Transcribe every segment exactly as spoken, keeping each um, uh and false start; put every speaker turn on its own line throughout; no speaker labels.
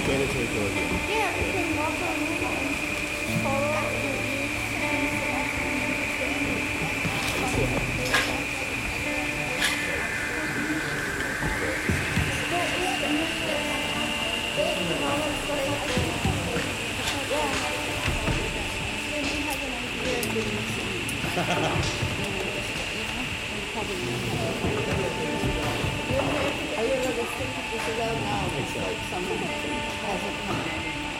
Cater to the Caribbean.
Yeah, we can walk around and follow your ears and
Are you ever listening to this ago? No, it's like someone hasn't come in.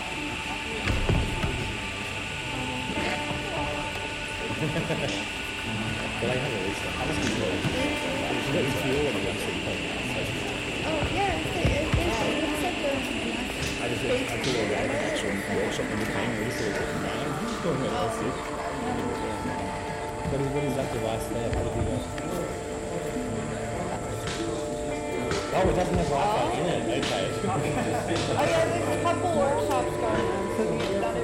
But I have a list. How does it go? Is that fuel or the
oh yeah, it's, it, it, it's like a
I just I feel like I have an actual workshop in the plane. I just sort of talking about it. Talking about all this. What is, what is that device there? How does it go? Oh, it doesn't have Wi-Fi in it. Okay.
oh yeah, there's a couple workshops going on, so you gotta